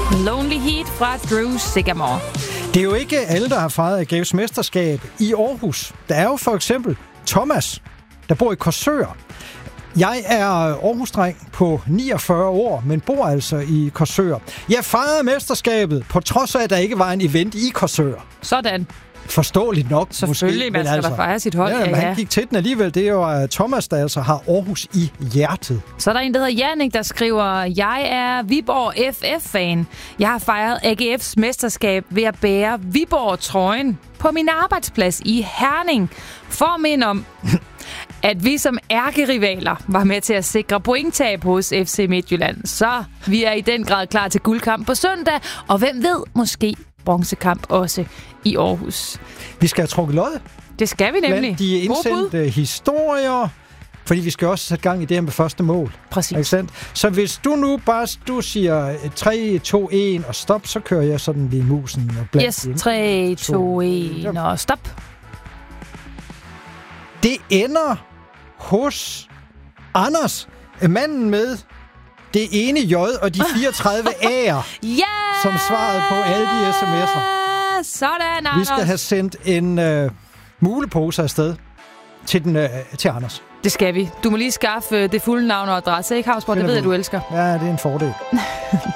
Lonely Heat fra Drew Sycamore. Det er jo ikke alle, der har fejret AGF's mesterskab i Aarhus. Der er jo for eksempel Thomas, der bor i Korsør. Jeg er Aarhus-dreng på 49 år, men bor altså i Korsør. Jeg fejrede mesterskabet, på trods af, at der ikke var en event i Korsør. Sådan. Forståeligt nok, selvfølgelig, måske. Man skal da fejre sit hold. Ja, han gik til den alligevel. Det er jo Thomas, der altså har Aarhus i hjertet. Så er der en, der hedder Jannik, der skriver: Jeg er Viborg FF-fan. Jeg har fejret AGF's mesterskab ved at bære Viborg-trøjen på min arbejdsplads i Herning. For at minde om, at vi som ærkerivaler var med til at sikre pointtab hos FC Midtjylland. Så vi er i den grad klar til guldkamp på søndag. Og hvem ved, måske bronzekamp også i Aarhus. Vi skal have trukket lod. Det skal vi nemlig. Blandt de indsendte historier, fordi vi skal også sætte gang i det her med første mål. Præcis. Så hvis du nu bare siger 3, 2, 1 og stop, så kører jeg sådan lige musen. Og blandt yes, 3, 2, 1 og stop. Det ender hos Anders, manden med det ene J og de 34 A'er, som svarede på alle de sms'er. Sådan, Anders. Vi skal have sendt en mulepose afsted til Anders. Det skal vi. Du må lige skaffe det fulde navn og adresse, ikke, Havsborg? Det ved jeg, du elsker. Ja, det er en fordel.